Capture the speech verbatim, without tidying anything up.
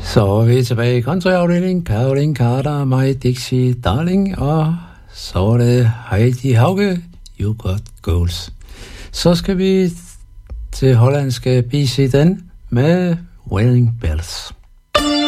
Så er vi tilbage i countryafdelingen. Caroline Carter, My Dixie Darling, og så er det Heidi Hauge, You Got Goals. Så skal vi til hollandske B C Den med Wedding Bells.